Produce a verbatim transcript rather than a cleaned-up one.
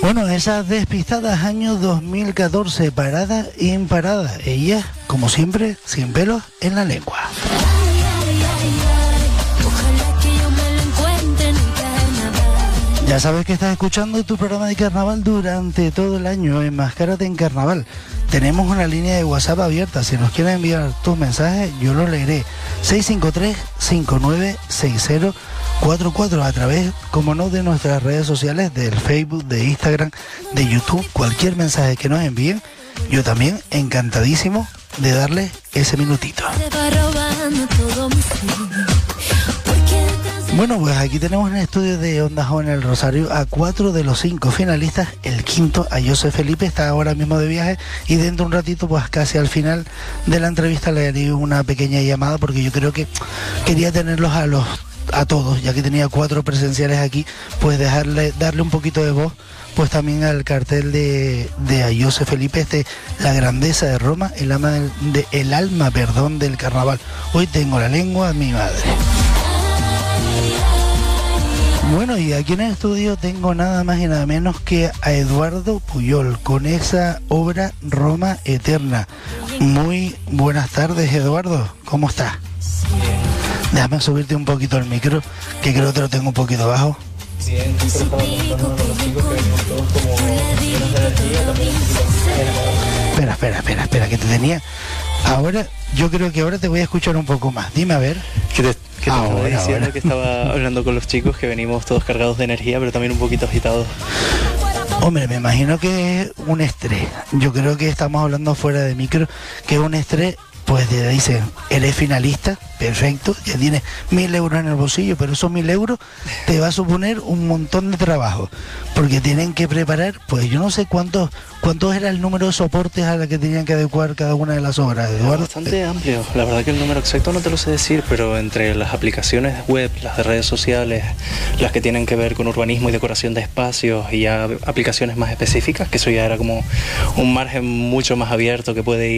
Bueno, esas despistadas año dos mil catorce, parada imparada. Ella, como siempre, sin pelos en la lengua. Ya sabes que estás escuchando tu programa de carnaval durante todo el año, Enmascárate en Carnaval. Tenemos una línea de WhatsApp abierta. Si nos quieres enviar tus mensajes, yo lo leeré. seis cinco tres, cinco nueve seis cero cuatro cuatro a través, como no, de nuestras redes sociales, del Facebook, de Instagram, de YouTube. Cualquier mensaje que nos envíen, yo también encantadísimo de darle ese minutito. Bueno, pues aquí tenemos en el estudio de Onda Joven El Rosario a cuatro de los cinco finalistas. El quinto, a José Felipe, está ahora mismo de viaje y dentro de un ratito, pues casi al final de la entrevista, le haré una pequeña llamada porque yo creo que quería tenerlos a los a todos, ya que tenía cuatro presenciales aquí, pues dejarle darle un poquito de voz pues también al cartel de, de a José Felipe, este, la grandeza de Roma, el alma del, de, el alma, perdón, del carnaval. Hoy tengo la lengua a mi madre. Bueno, y aquí en el estudio tengo nada más y nada menos que a Eduardo Puyol con esa obra Roma Eterna. Muy buenas tardes, Eduardo, ¿cómo estás? Déjame subirte un poquito el micro, que creo que te lo tengo un poquito bajo. Bien, Espera, espera, espera, espera, que te tenía. Ahora, yo creo que ahora te voy a escuchar un poco más. Dime a ver. ¿Qué te, qué te ahora, estaba diciendo? ahora. Que estaba hablando con los chicos, que venimos todos cargados de energía, pero también un poquito agitados. Hombre, me imagino que es un estrés. Yo creo que estamos hablando fuera de micro, que es un estrés. Pues te dicen, eres finalista, perfecto, ya tienes mil euros en el bolsillo, pero esos mil euros te va a suponer un montón de trabajo, porque tienen que preparar, pues yo no sé cuántos cuántos era el número de soportes a la que tenían que adecuar cada una de las obras, Eduardo. Bastante amplio, la verdad que el número exacto no te lo sé decir, pero entre las aplicaciones web, las de redes sociales, las que tienen que ver con urbanismo y decoración de espacios y ya aplicaciones más específicas, que eso ya era como un margen mucho más abierto que puede ir